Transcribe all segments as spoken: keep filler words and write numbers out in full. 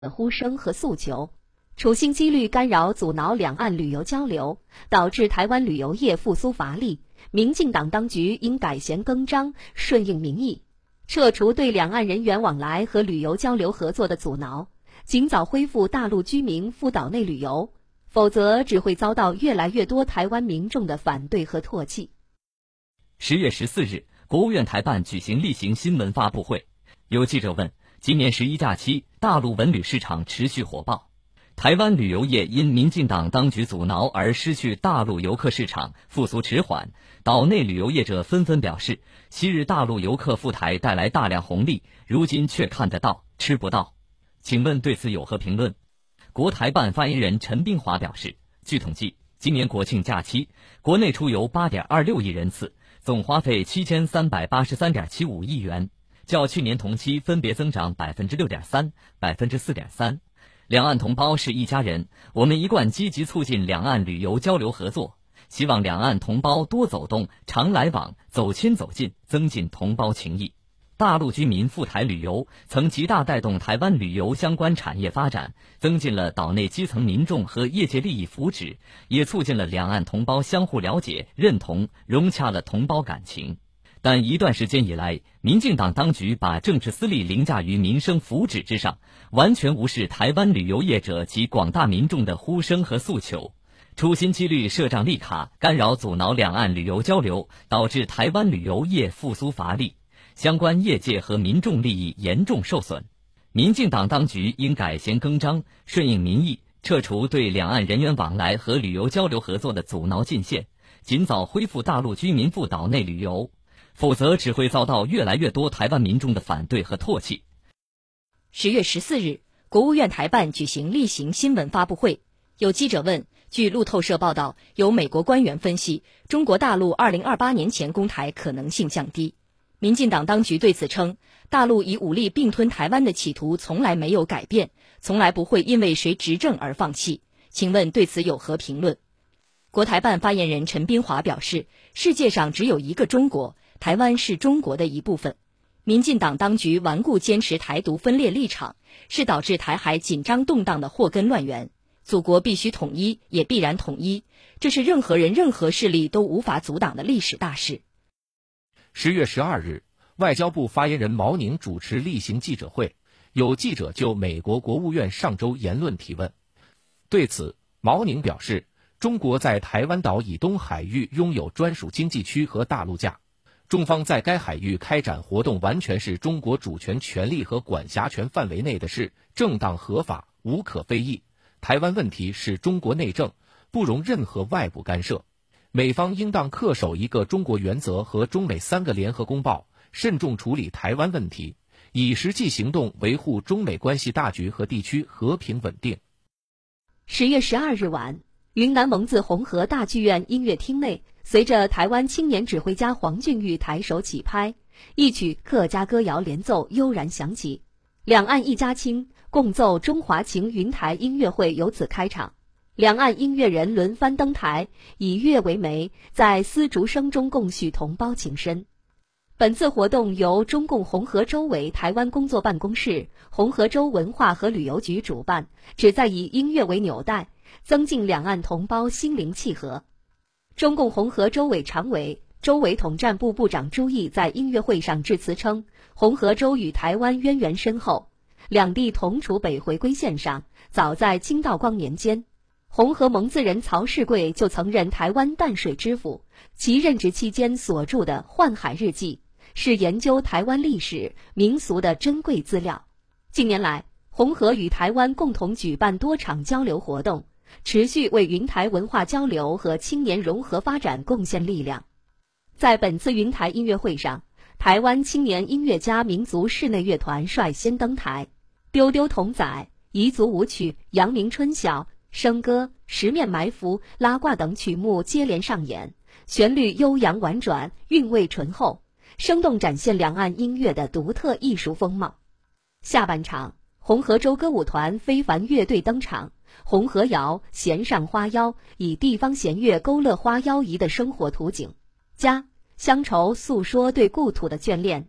呼声和诉求，处心积虑干扰阻挠两岸旅游交流，导致台湾旅游业复苏乏力。民进党当局应改弦更张，顺应民意，撤除对两岸人员往来和旅游交流合作的阻挠，尽早恢复大陆居民赴岛内旅游，否则只会遭到越来越多台湾民众的反对和唾弃。 十月十四日，国务院台办举行例行新闻发布会，有记者问：今年十一假期，大陆文旅市场持续火爆，台湾旅游业因民进党当局阻挠而失去大陆游客市场，复苏迟缓。岛内旅游业者纷纷表示，昔日大陆游客赴台带来大量红利，如今却看得到吃不到。请问对此有何评论？国台办发言人陈冰华表示，据统计，今年国庆假期，国内出游 八点二六亿人次，总花费 七千三百八十三点七五亿元，较去年同期分别增长 百分之六点三、百分之四点三。两岸同胞是一家人，我们一贯积极促进两岸旅游交流合作，希望两岸同胞多走动、常来往，走亲走近，增进同胞情谊。大陆居民赴台旅游曾极大带动台湾旅游相关产业发展，增进了岛内基层民众和业界利益福祉，也促进了两岸同胞相互了解、认同，融洽了同胞感情。但一段时间以来，民进党当局把政治私利凌驾于民生福祉之上，完全无视台湾旅游业者及广大民众的呼声和诉求，处心积虑设障立卡，干扰阻挠两岸旅游交流，导致台湾旅游业复苏乏力，相关业界和民众利益严重受损。民进党当局应改弦更张，顺应民意，撤除对两岸人员往来和旅游交流合作的阻挠禁限，尽早恢复大陆居民赴岛内旅游，否则只会遭到越来越多台湾民众的反对和唾弃。 十月十四日，国务院台办举行例行新闻发布会，有记者问，据路透社报道，有美国官员分析，中国大陆二零二八年前攻台可能性降低。民进党当局对此称，大陆以武力并吞台湾的企图从来没有改变，从来不会因为谁执政而放弃。请问对此有何评论？国台办发言人陈冰华表示，世界上只有一个中国，台湾是中国的一部分。民进党当局顽固坚持台独分裂立场，是导致台海紧张动荡的祸根乱源。祖国必须统一，也必然统一，这是任何人任何势力都无法阻挡的历史大事。 十月十二日，外交部发言人毛宁主持例行记者会，有记者就美国国务院上周言论提问。对此，毛宁表示，中国在台湾岛以东海域拥有专属经济区和大陆架，中方在该海域开展活动完全是中国主权权利和管辖权范围内的事，正当合法，无可非议。台湾问题是中国内政，不容任何外部干涉。美方应当恪守一个中国原则和中美三个联合公报，慎重处理台湾问题，以实际行动维护中美关系大局和地区和平稳定。 十月十二日晚，云南蒙自红河大剧院音乐厅内，随着台湾青年指挥家黄俊玉抬手起拍，一曲客家歌谣连奏悠然响起，两岸一家亲，共奏中华情云台音乐会由此开场。两岸音乐人轮番登台，以乐为媒，在丝竹声中共叙同胞情深。本次活动由中共红河州委台湾工作办公室、红河州文化和旅游局主办，旨在以音乐为纽带，增进两岸同胞心灵契合。中共红河州委常委、州委统战部部长朱毅在音乐会上致辞称，红河州与台湾渊源深厚，两地同处北回归线上，早在清道光年间。红河蒙自人曹世贵就曾任台湾淡水知府，其任职期间所著的《幻海日记》是研究台湾历史民俗的珍贵资料。近年来，红河与台湾共同举办多场交流活动，持续为云台文化交流和青年融合发展贡献力量。在本次云台音乐会上，台湾青年音乐家民族室内乐团率先登台，丢丢童仔、彝族舞曲、阳明春晓、笙歌、十面埋伏、拉挂等曲目接连上演，旋律悠扬婉转，韵味醇厚，生动展现两岸音乐的独特艺术风貌。下半场，红河州歌舞团非凡乐队登场，红河谣、弦上花腰以地方弦乐勾勒花腰仪的生活图景，家乡愁诉说对故土的眷恋，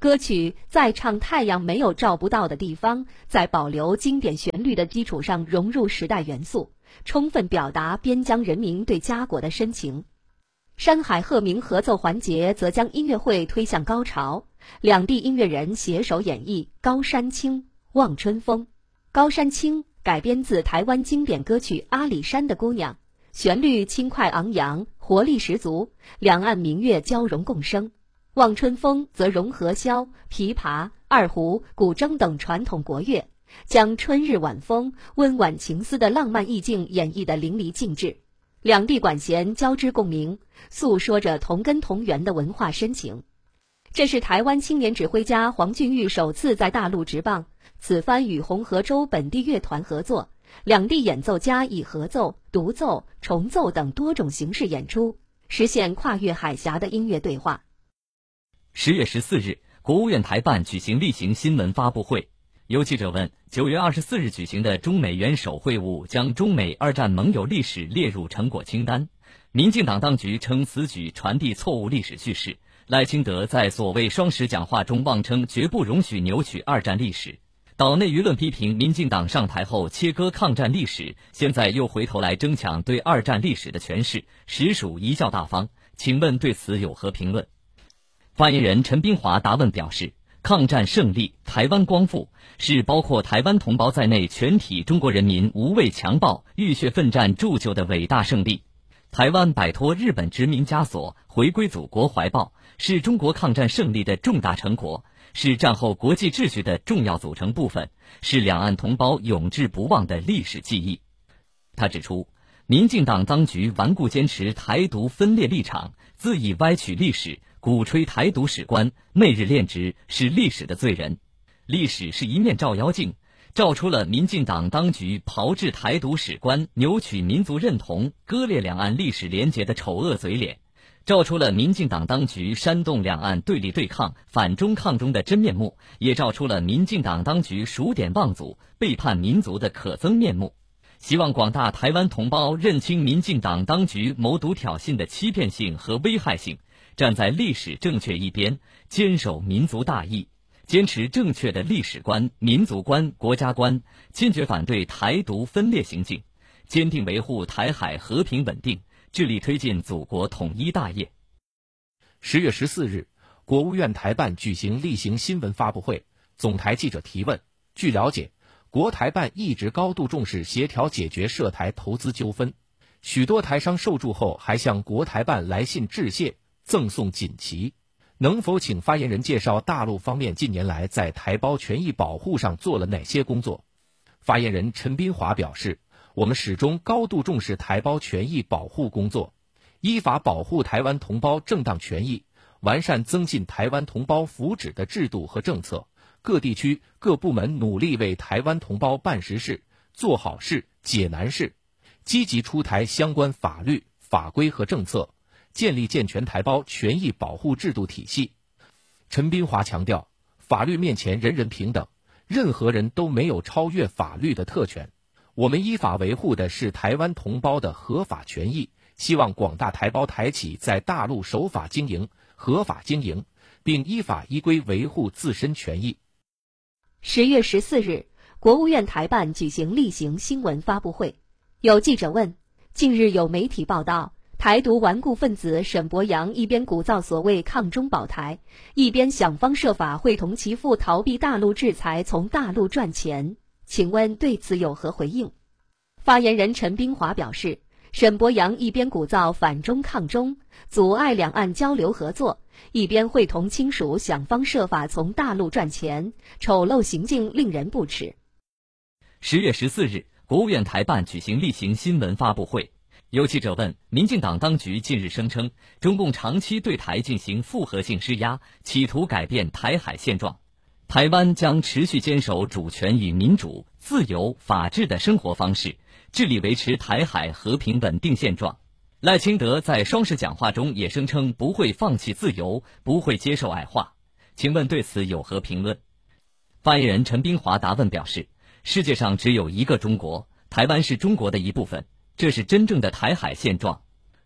歌曲在唱太阳没有照不到的地方，在保留经典旋律的基础上融入时代元素，充分表达边疆人民对家国的深情。山海鹤鸣合奏环节则将音乐会推向高潮，两地音乐人携手演绎《高山青》《望春风》。《高山青》改编自台湾经典歌曲《阿里山的姑娘》，旋律轻快昂扬，活力十足，两岸民乐交融共生。《望春风》则融合箫、琵琶、二胡、古筝等传统国乐，将春日晚风、温婉情思的浪漫意境演绎得淋漓尽致。两地管弦交织共鸣，诉说着同根同源的文化深情。这是台湾青年指挥家黄俊玉首次在大陆执棒，此番与红河州本地乐团合作，两地演奏家以合奏、独奏、重奏等多种形式演出，实现跨越海峡的音乐对话。 十月十四日，国务院台办举行例行新闻发布会。有记者问，九月二十四日举行的中美元首会晤将中美二战盟友历史列入成果清单，民进党当局称此举传递错误历史叙事。赖清德在所谓双十讲话中妄称绝不容许扭曲二战历史。岛内舆论批评民进党上台后切割抗战历史，现在又回头来争抢对二战历史的诠释，实属贻笑大方。请问对此有何评论？发言人陈斌华答问表示，抗战胜利，台湾光复，是包括台湾同胞在内全体中国人民无畏强暴、浴血奋战铸就的伟大胜利。台湾摆脱日本殖民枷锁，回归祖国怀抱，是中国抗战胜利的重大成果，是战后国际秩序的重要组成部分，是两岸同胞永志不忘的历史记忆。他指出，民进党当局顽固坚持台独分裂立场，恣意歪曲历史，鼓吹台独史观，媚日恋殖，是历史的罪人。历史是一面照妖镜，照出了民进党当局炮制台独史观、扭曲民族认同、割裂两岸历史联结的丑恶嘴脸，照出了民进党当局煽动两岸对立对抗、反中抗中的真面目，也照出了民进党当局数典忘祖、背叛民族的可憎面目。希望广大台湾同胞认清民进党当局谋独挑衅的欺骗性和危害性，站在历史正确一边，坚守民族大义，坚持正确的历史观、民族观、国家观，坚决反对台独分裂行径，坚定维护台海和平稳定，致力推进祖国统一大业。 十月十四日，国务院台办举行例行新闻发布会，总台记者提问。据了解，国台办一直高度重视协调解决涉台投资纠纷，许多台商受助后还向国台办来信致谢，赠送锦旗。能否请发言人介绍大陆方面近年来在台胞权益保护上做了哪些工作？发言人陈斌华表示，我们始终高度重视台胞权益保护工作，依法保护台湾同胞正当权益，完善增进台湾同胞福祉的制度和政策。各地区各部门努力为台湾同胞办实事、做好事、解难事，积极出台相关法律、法规和政策，建立健全台胞权益保护制度体系。陈斌华强调，法律面前人人平等，任何人都没有超越法律的特权。我们依法维护的是台湾同胞的合法权益，希望广大台胞台企在大陆守法经营、合法经营，并依法依规维护自身权益。 十月十四日，国务院台办举行例行新闻发布会。有记者问，近日有媒体报道，台独顽固分子沈伯洋一边鼓噪所谓抗中保台，一边想方设法会同其父逃避大陆制裁，从大陆赚钱。请问对此有何回应？发言人陈斌华表示，沈伯洋一边鼓噪反中抗中，阻碍两岸交流合作，一边会同亲属想方设法从大陆赚钱，丑陋行径令人不齿。 十月十四日，国务院台办举行例行新闻发布会。有记者问，民进党当局近日声称，中共长期对台进行复合性施压，企图改变台海现状。台湾将持续坚守主权与民主、自由、法治的生活方式，致力维持台海和平稳定现状。赖清德在双十讲话中也声称不会放弃自由，不会接受矮化。请问对此有何评论？发言人陈斌华答问表示，世界上只有一个中国，台湾是中国的一部分，这是真正的台海现状。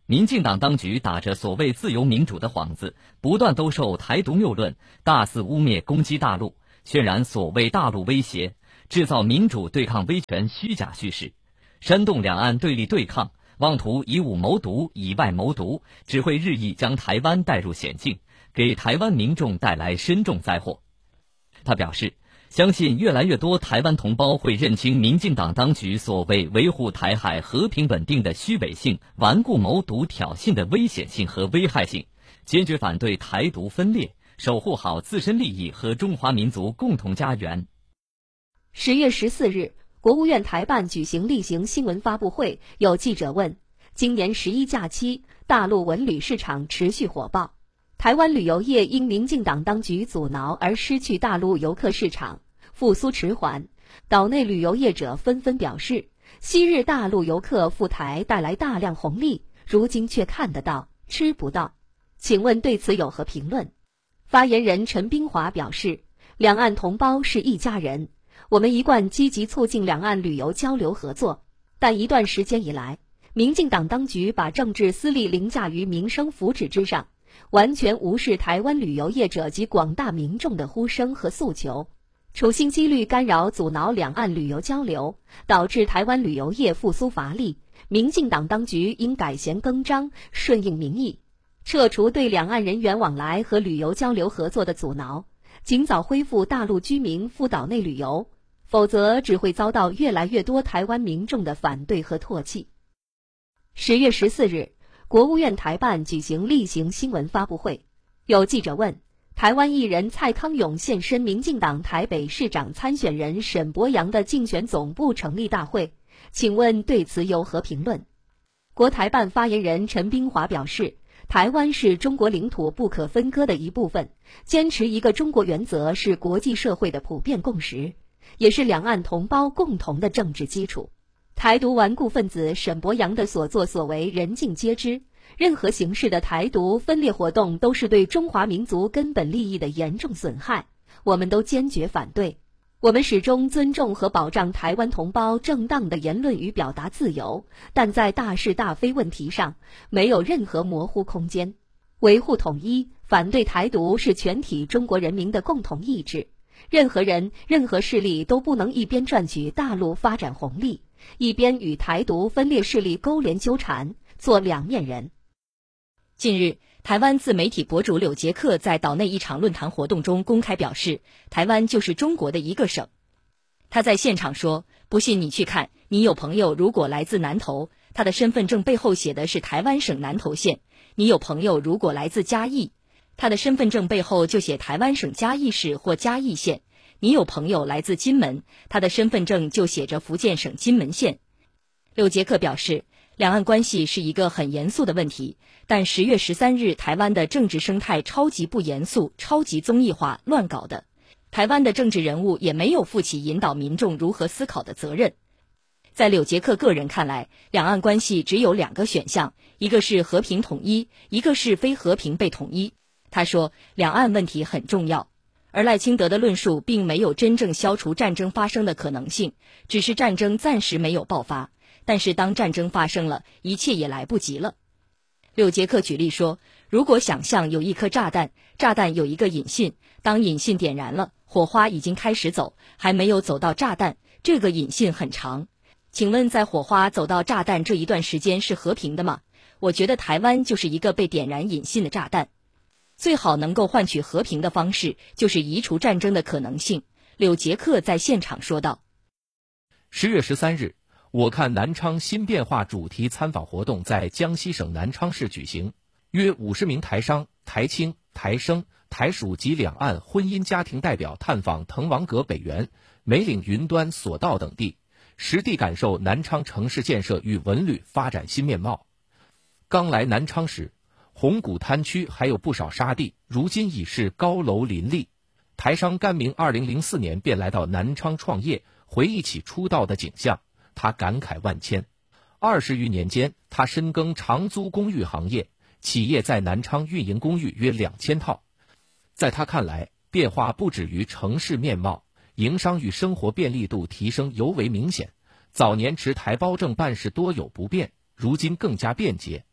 民进党当局打着所谓自由民主的幌子，不断兜售台独谬论，大肆污蔑攻击大陆，渲染所谓大陆威胁，制造民主对抗威权虚假叙事，煽动两岸对立对抗，妄图以武谋独，以外谋独，只会日益将台湾带入险境，给台湾民众带来深重灾祸。他表示，相信越来越多台湾同胞会认清民进党当局所谓维护台海和平稳定的虚伪性、顽固谋独挑衅的危险性和危害性，坚决反对台独分裂，守护好自身利益和中华民族共同家园。 十月十四日，国务院台办举行例行新闻发布会，有记者问：今年十一假期，大陆文旅市场持续火爆，台湾旅游业因民进党当局阻挠而失去大陆游客市场，复苏迟缓。岛内旅游业者纷纷表示，昔日大陆游客赴台带来大量红利，如今却看得到吃不到。请问对此有何评论？发言人陈冰华表示，两岸同胞是一家人，我们一贯积极促进两岸旅游交流合作，但一段时间以来，民进党当局把政治私利凌驾于民生福祉之上，完全无视台湾旅游业者及广大民众的呼声和诉求，处心积虑干扰阻挠两岸旅游交流，导致台湾旅游业复苏乏力。民进党当局应改弦更张，顺应民意，撤除对两岸人员往来和旅游交流合作的阻挠，尽早恢复大陆居民赴岛内旅游，否则只会遭到越来越多台湾民众的反对和唾弃。十月十四日，国务院台办举行例行新闻发布会，有记者问：台湾艺人蔡康永现身民进党台北市长参选人沈伯洋的竞选总部成立大会，请问对此有何评论？国台办发言人陈冰华表示，台湾是中国领土不可分割的一部分，坚持一个中国原则是国际社会的普遍共识，也是两岸同胞共同的政治基础。台独顽固分子沈伯洋的所作所为人尽皆知，任何形式的台独分裂活动都是对中华民族根本利益的严重损害，我们都坚决反对。我们始终尊重和保障台湾同胞正当的言论与表达自由，但在大是大非问题上没有任何模糊空间。维护统一，反对台独是全体中国人民的共同意志，任何人、任何势力都不能一边赚取大陆发展红利，一边与台独分裂势力勾连纠缠，做两面人。 近日，台湾自媒体博主柳杰克在岛内一场论坛活动中公开表示，台湾就是中国的一个省。他在现场说，不信你去看，你有朋友如果来自南投，他的身份证背后写的是台湾省南投县；你有朋友如果来自嘉义，他的身份证背后就写台湾省嘉义市或嘉义县；你有朋友来自金门，他的身份证就写着福建省金门县。柳杰克表示，两岸关系是一个很严肃的问题，但十月十三日台湾的政治生态超级不严肃、超级综艺化、乱搞的，台湾的政治人物也没有负起引导民众如何思考的责任。在柳杰克个人看来，两岸关系只有两个选项，一个是和平统一，一个是非和平被统一。他说，两岸问题很重要，而赖清德的论述并没有真正消除战争发生的可能性，只是战争暂时没有爆发。但是当战争发生了，一切也来不及了。柳杰克举例说，如果想象有一颗炸弹，炸弹有一个引信，当引信点燃了，火花已经开始走，还没有走到炸弹，这个引信很长。请问在火花走到炸弹这一段时间是和平的吗？我觉得台湾就是一个被点燃引信的炸弹。最好能够换取和平的方式，就是移除战争的可能性。柳杰克在现场说道。 十月十三日，我看南昌新变化主题参访活动在江西省南昌市举行，约五十名台商、台青、台生、台属及两岸婚姻家庭代表探访滕王阁北园、梅岭云端索道等地，实地感受南昌城市建设与文旅发展新面貌。刚来南昌时，红谷滩区还有不少沙地，如今已是高楼林立。台商甘明二零零四年便来到南昌创业，回忆起出道的景象，他感慨万千。二十余年间，他深耕长租公寓行业，企业在南昌运营公寓约两千套。在他看来，变化不止于城市面貌，营商与生活便利度提升尤为明显。早年持台胞证办事多有不便，如今更加便捷。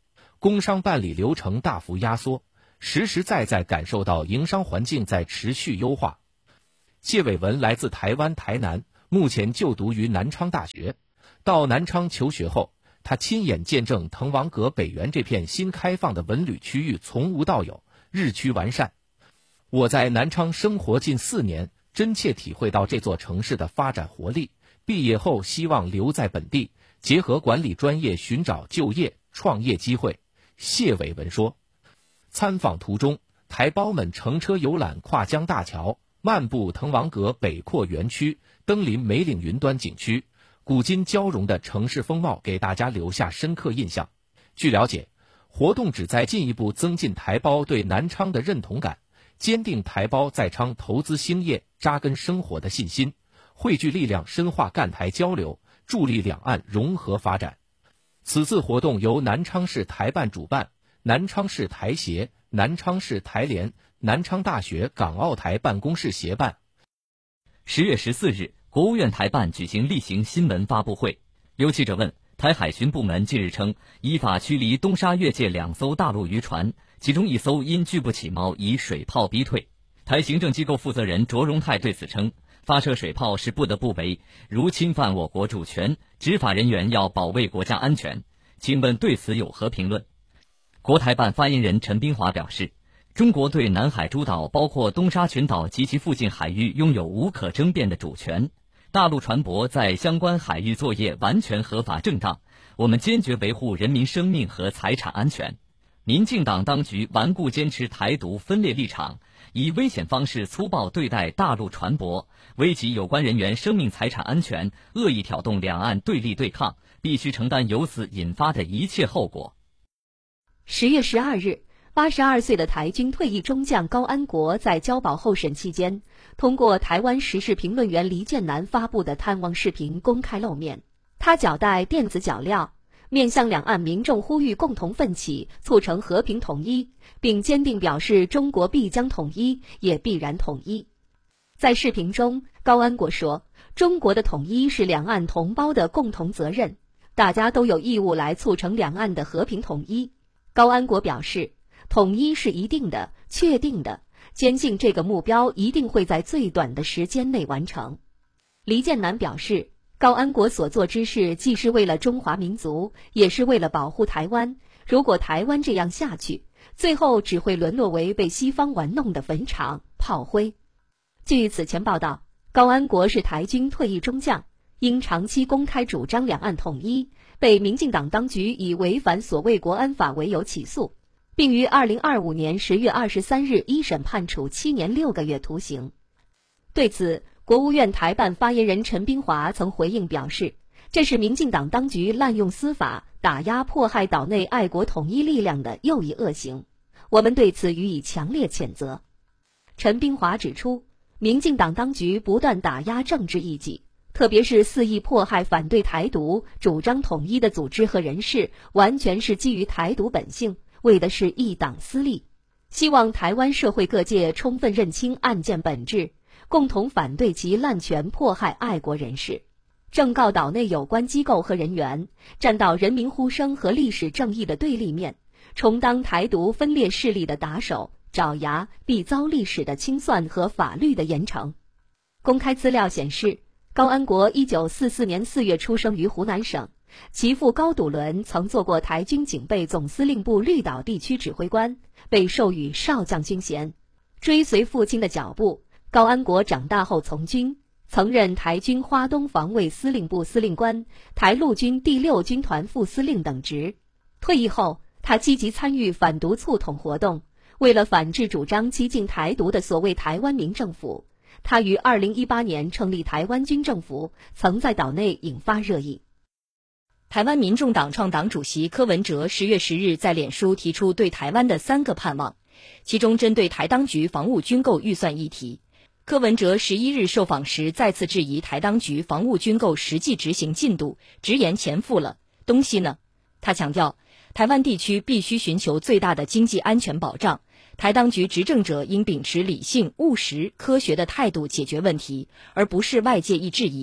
工商办理流程大幅压缩，实实在在感受到营商环境在持续优化。谢伟文来自台湾台南，目前就读于南昌大学。到南昌求学后，他亲眼见证滕王阁北园这片新开放的文旅区域从无到有，日趋完善。我在南昌生活近四年，真切体会到这座城市的发展活力。毕业后希望留在本地，结合管理专业寻找就业、创业机会。谢伟文说，参访途中，台胞们乘车游览跨江大桥，漫步滕王阁北扩园区，登临梅岭云端景区，古今交融的城市风貌给大家留下深刻印象。据了解，活动旨在进一步增进台胞对南昌的认同感，坚定台胞在昌投资兴业、扎根生活的信心，汇聚力量深化赣台交流，助力两岸融合发展。此次活动由南昌市台办主办，南昌市台协、南昌市台联、南昌大学港澳台办公室协办。 十月十四日，国务院台办举行例行新闻发布会。有记者问，台海巡部门近日称，依法驱离东沙越界两艘大陆渔船，其中一艘因拒不起锚，以水炮逼退。台行政机构负责人卓荣泰对此称，发射水炮是不得不为，如侵犯我国主权，执法人员要保卫国家安全。请问对此有何评论？国台办发言人陈斌华表示，中国对南海诸岛包括东沙群岛及其附近海域拥有无可争辩的主权，大陆船舶在相关海域作业完全合法正当，我们坚决维护人民生命和财产安全。民进党当局顽固坚持台独分裂立场，以危险方式粗暴对待大陆船舶，危及有关人员生命财产安全，恶意挑动两岸对立对抗，必须承担由此引发的一切后果。 十月十二日，八十二岁的台军退役中将高安国在交保候审期间，通过台湾时事评论员黎建南发布的探望视频公开露面。他脚带电子脚镣，面向两岸民众呼吁共同奋起，促成和平统一，并坚定表示中国必将统一，也必然统一。在视频中，高安国说，中国的统一是两岸同胞的共同责任，大家都有义务来促成两岸的和平统一。高安国表示，统一是一定的、确定的，坚信这个目标一定会在最短的时间内完成。黎建南表示，高安国所做之事既是为了中华民族，也是为了保护台湾。如果台湾这样下去，最后只会沦落为被西方玩弄的坟场、炮灰。据此前报道，高安国是台军退役中将，因长期公开主张两岸统一，被民进党当局以违反所谓国安法为由起诉，并于二零二五年十月二十三日一审判处七年六个月徒刑。对此，国务院台办发言人陈斌华曾回应表示，这是民进党当局滥用司法打压迫害岛内爱国统一力量的又一恶行，我们对此予以强烈谴责。陈斌华指出，民进党当局不断打压政治异己，特别是肆意迫害反对台独、主张统一的组织和人士，完全是基于台独本性，为的是一党私利。希望台湾社会各界充分认清案件本质，共同反对其滥权迫害爱国人士，正告岛内有关机构和人员，站到人民呼声和历史正义的对立面，充当台独分裂势力的打手、爪牙，必遭历史的清算和法律的严惩。公开资料显示，高安国一九四四年四月出生于湖南省，其父高笃伦曾做过台军警备总司令部绿岛地区指挥官，被授予少将军衔。追随父亲的脚步，高安国长大后从军，曾任台军花东防卫司令部司令官、台陆军第六军团副司令等职。退役后，他积极参与反独促统活动，为了反制主张激进台独的所谓台湾民政府，他于二零一八年成立台湾军政府，曾在岛内引发热议。 台湾民众党创党主席柯文哲十月十日在脸书提出对台湾的三个盼望，其中针对台当局防务军购预算议题，柯文哲十一日受访时再次质疑台当局防务军购实际执行进度，直言钱付了，东西呢？他强调，台湾地区必须寻求最大的经济安全保障，台当局执政者应秉持理性、务实、科学的态度解决问题，而不是外界一质疑。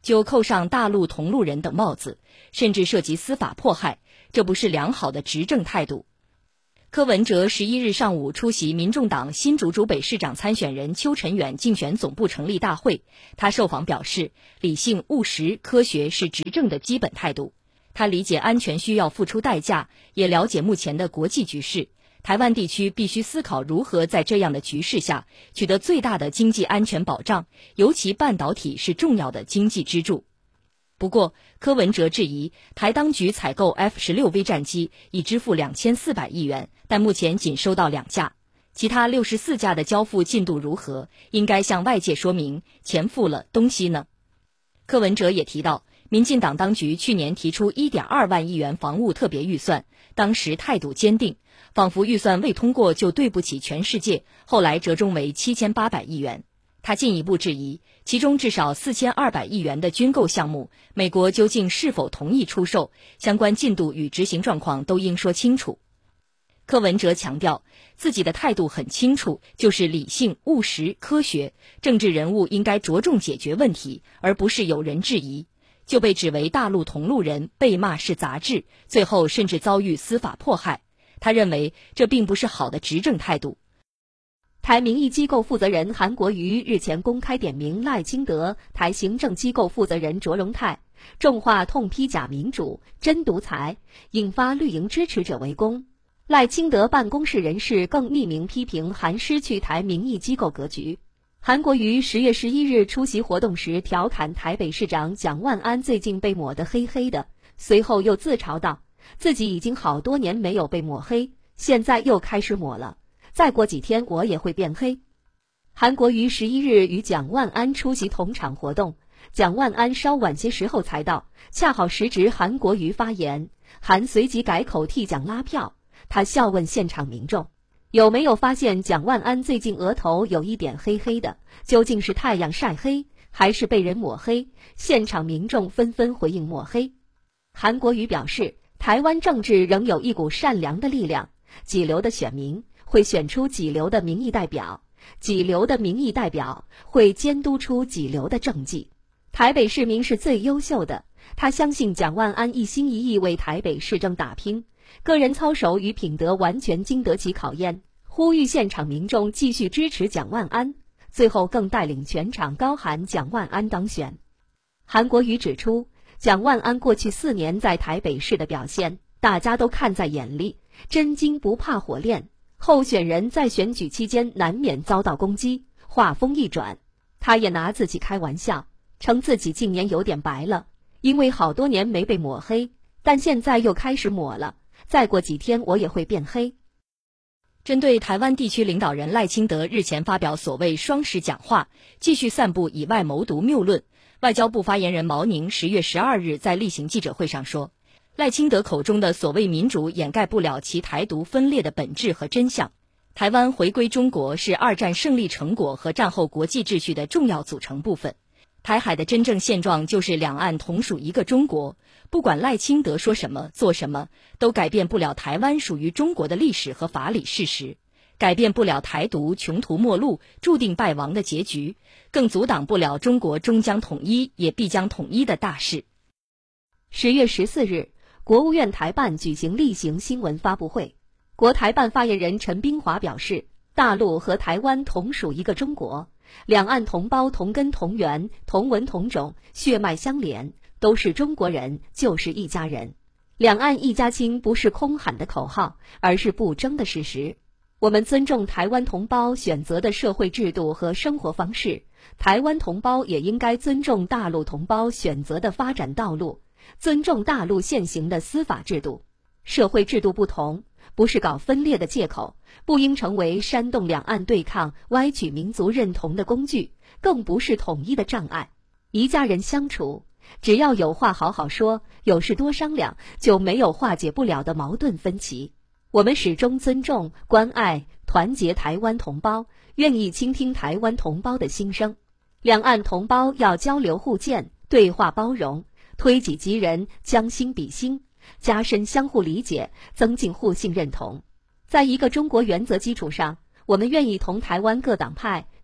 就扣上大陆同路人等帽子，甚至涉及司法迫害，这不是良好的执政态度。柯文哲十一日上午出席民众党新竹竹北市长参选人邱晨远竞选总部成立大会，他受访表示，理性、务实、科学是执政的基本态度。他理解安全需要付出代价，也了解目前的国际局势，台湾地区必须思考如何在这样的局势下取得最大的经济安全保障，尤其半导体是重要的经济支柱。不过，柯文哲质疑台当局采购 F 十六 V 战机已支付两千四百亿元，但目前仅收到两架，其他六十四架的交付进度如何？应该向外界说明，钱付了，东西呢？柯文哲也提到，民进党当局去年提出 一点二万亿元防务特别预算，当时态度坚定，仿佛预算未通过就对不起全世界，后来折中为七千八百亿元。他进一步质疑，其中至少四千二百亿元的军购项目，美国究竟是否同意出售，相关进度与执行状况都应说清楚。柯文哲强调，自己的态度很清楚，就是理性、务实、科学，政治人物应该着重解决问题，而不是有人质疑，就被指为大陆同路人，被骂是杂志，最后甚至遭遇司法迫害。他认为这并不是好的执政态度。 台民意机构负责人韩国瑜日前公开点名赖清德，台行政机构负责人卓荣泰重话痛批假民主、真独裁，引发绿营支持者围攻。赖清德办公室人士更匿名批评韩失去台民意机构格局。韩国瑜十月十一日出席活动时调侃台北市长蒋万安最近被抹得黑黑的，随后又自嘲道，自己已经好多年没有被抹黑，现在又开始抹了。再过几天我也会变黑。韩国瑜十一日与蒋万安出席同场活动，蒋万安稍晚些时候才到，恰好时值韩国瑜发言，韩随即改口替蒋拉票。他笑问现场民众，有没有发现蒋万安最近额头有一点黑黑的，究竟是太阳晒黑，还是被人抹黑？现场民众纷纷回应抹黑。韩国瑜表示，台湾政治仍有一股善良的力量，几流的选民会选出几流的民意代表，几流的民意代表会监督出几流的政绩。台北市民是最优秀的，他相信蒋万安一心一意为台北市政打拼，个人操守与品德完全经得起考验，呼吁现场民众继续支持蒋万安，最后更带领全场高喊蒋万安当选。韩国瑜指出，蒋万安过去四年在台北市的表现，大家都看在眼里，真金不怕火炼。候选人在选举期间难免遭到攻击，话锋一转，他也拿自己开玩笑，称自己近年有点白了，因为好多年没被抹黑，但现在又开始抹了，再过几天我也会变黑。 针对台湾地区领导人赖清德日前发表所谓双十讲话，继续散布以外谋独谬论，外交部发言人毛宁十月十二日在例行记者会上说，赖清德口中的所谓民主掩盖不了其台独分裂的本质和真相。台湾回归中国是二战胜利成果和战后国际秩序的重要组成部分。台海的真正现状就是两岸同属一个中国，不管赖清德说什么做什么，都改变不了台湾属于中国的历史和法理事实，改变不了台独穷途末路注定败亡的结局，更阻挡不了中国终将统一也必将统一的大势。 十月十四日，国务院台办举行例行新闻发布会，国台办发言人陈彬华表示，大陆和台湾同属一个中国，两岸同胞同根同源，同文同种，血脉相连，都是中国人，就是一家人。两岸一家亲不是空喊的口号，而是不争的事实。我们尊重台湾同胞选择的社会制度和生活方式，台湾同胞也应该尊重大陆同胞选择的发展道路，尊重大陆现行的司法制度。社会制度不同，不是搞分裂的借口，不应成为煽动两岸对抗、歪曲民族认同的工具，更不是统一的障碍。一家人相处，只要有话好好说，有事多商量，就没有化解不了的矛盾分歧。我们始终尊重、关爱、团结台湾同胞，愿意倾听台湾同胞的心声。两岸同胞要交流互鉴，对话包容，推己及人，将心比心，加深相互理解，增进互信认同。在一个中国原则基础上，我们愿意同台湾各党派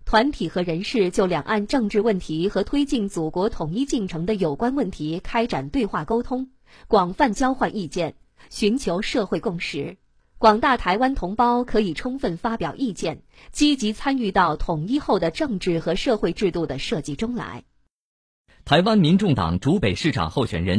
团体和人士就两岸政治问题和推进祖国统一进程的有关问题开展对话沟通，广泛交换意见，寻求社会共识。广大台湾同胞可以充分发表意见，积极参与到统一后的政治和社会制度的设计中来。 台湾民众党竹北市长候选人